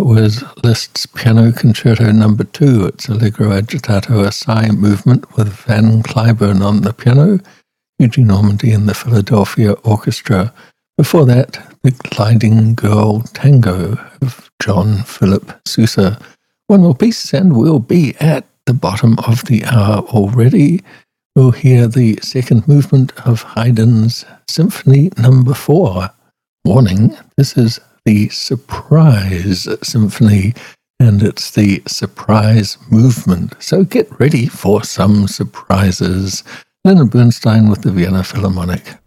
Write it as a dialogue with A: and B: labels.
A: was Liszt's Piano Concerto No. 2. It's Allegro agitato assai movement with Van Cliburn on the piano, Eugene Normandy and the Philadelphia Orchestra. Before that, the Gliding Girl Tango of John Philip Sousa. One more piece and we'll be at the bottom of the hour already. We'll hear the second movement of Haydn's Symphony No. 4. Warning, this is the Surprise Symphony, and it's the surprise movement. So get ready for some surprises. Leonard Bernstein with the Vienna Philharmonic.